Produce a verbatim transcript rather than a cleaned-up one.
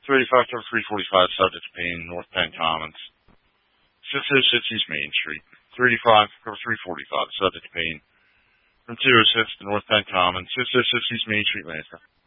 three eighty-five cover three forty-five, subject to Payne, North Penn Commons. six oh six East Main Street. three eighty-five cover three forty-five, subject to Payne. From two oh six to North Penn Commons, six oh six East Main Street, Lansing.